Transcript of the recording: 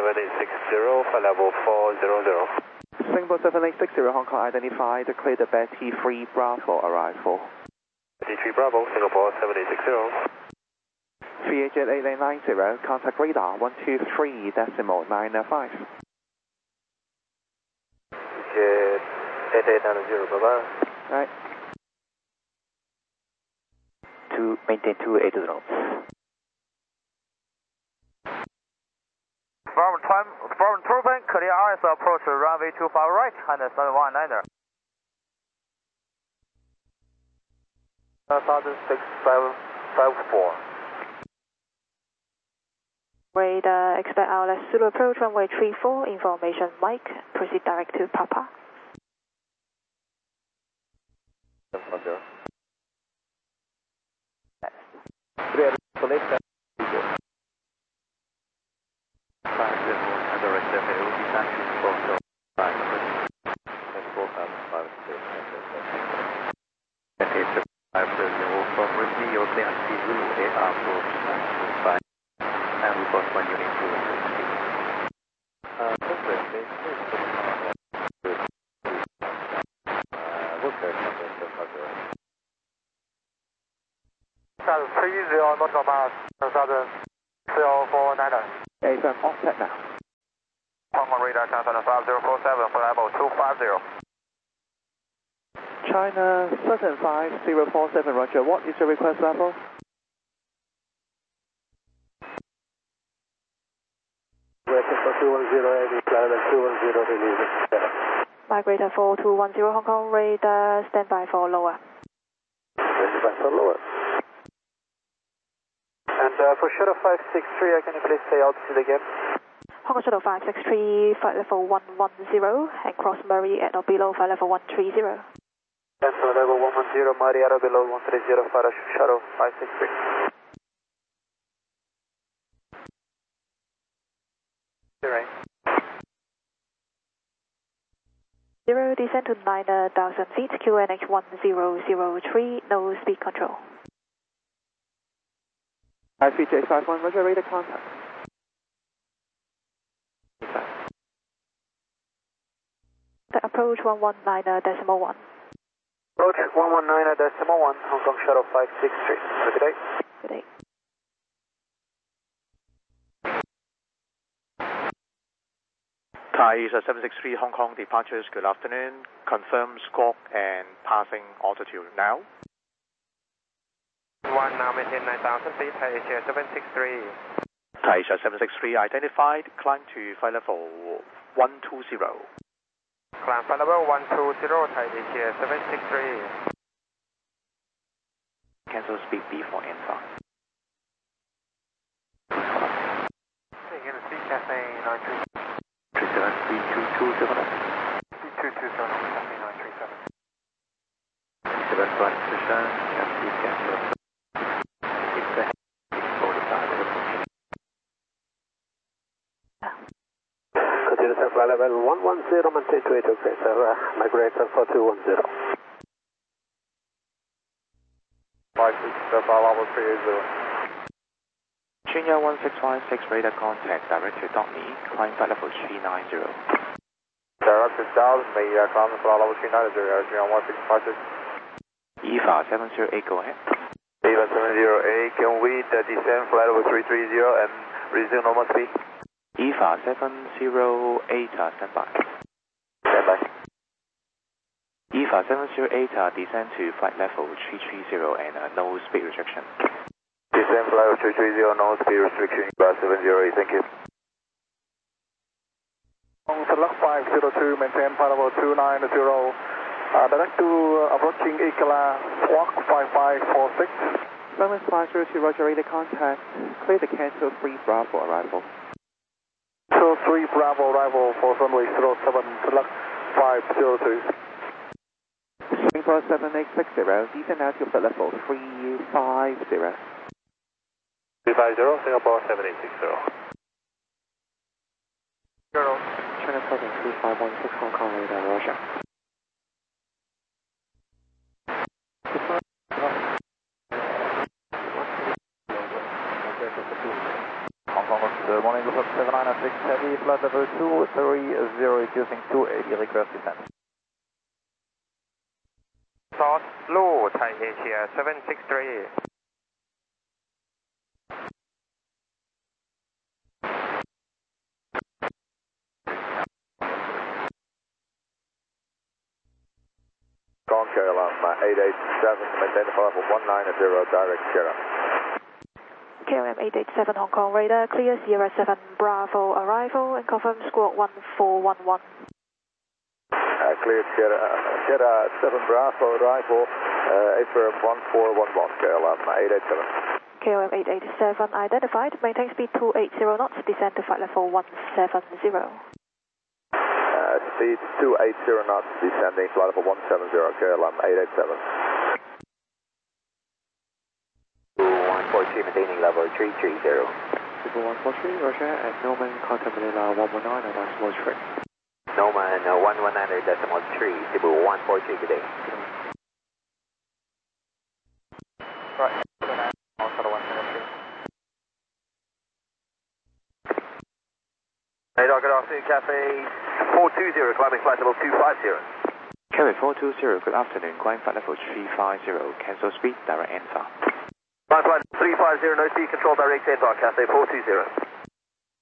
7860, flight level 400. Singapore 7860 Hong Kong identified, clear the bed T3 Bravo arrival. T3 Bravo, Singapore 7860. VHJ 8890, contact radar 123.95. Jet 8890, bye-bye. Right. Maintain 280 knots. From Turbine, clear RS approach runway 25 right and 719er. 6554. Radar, expect RLS Zulu approach runway 34, information Mike, proceed direct to Papa. 750. And we got 1 unit to Southern 30 nautical miles, Southern 049er. AFM offset now. Hong Kong radar, Southern 5047, flight level 250. China Southern 5047, roger. What is your request level? Migrator 4210 Hong Kong radar, standby for lower. Standby for lower. And for Shuttle 563, can you please say altitude again? Hong Kong Shuttle 563, flight level 110, and cross Murray at or below flight level 130. And for level 110, Murray at or below 130 for Shuttle 563. Right. 0, descend to 9,000 feet, QNH 1003, no speed control. VJ51, roger, radar contact. The approach 119.1. Approach 119.1, Hong Kong Shuttle 563. Have a good day. Good day. Thai 763 Hong Kong departures, good afternoon. Confirm squawk and passing altitude now. 1 now maintain 9,000 feet, Thai Asia 763. Thai 763 identified, climb to flight level 120. Climb flight level 120, Thai Asia 763. cancel speed before N5. Again, C Cafe 937. 373227. C227, Cafe 937. 7 flight position, MC cancel. Exact 45 approach. Continue to flight level 110, maintain 28, okay, sir. Migrator 4210. 56, level 380. Junior 1656 radar contact, direct to Dotney, climb flight level 390. Direct to Dallas, may climb flight level 390, Junior 1656. EVA 708, go ahead. EVA 708, can we descend flight level 330 and resume normal speed? EVA 708, standby. Standby. EVA 708, descend to flight level 330 and no speed restriction. Descend flight level 330, no speed restriction, EVA 708, thank you. Select 502, maintain flight level 290, direct to approaching Ikela, walk 5546. Runway 502, roger, radar contact. Clear the cancel 3 Bravo arrival. So 3 Bravo arrival for runway 07, select 502. Singapore 7860, descend now to flight level 350. 350, Singapore 7860. China Southern 3516 Hong Kong radar, roger. Hong Kong Good morning, Group 796 Heavy, flight level 230, reducing 280, request descent. South Blue, Thai Asia 763. Gong Sierra 887, maintain the flight level 190, direct Sierra. KLM 887 Hong Kong radar, clear Sierra 7 Bravo arrival and confirm squawk 1411. Clear Sierra 7 Bravo arrival, AFIRM 1411, KLM 887. KLM 887 identified, maintain speed 280 knots, descend to flight level 170. Speed 280 knots, descending flight level 170, KLM 887. 143, maintaining level 330. Super 143, Roger, at Norman, contact Manila 119 at decimal 3. Norman 119.3, Cebu 143, good day. Right, also 173. Hey, good afternoon, Cafe 420, climbing flight level 250. Carry 420, good afternoon, climb flight level 350, cancel speed, direct answer. Flight 350, no speed control, direct inbound, Cafe 420.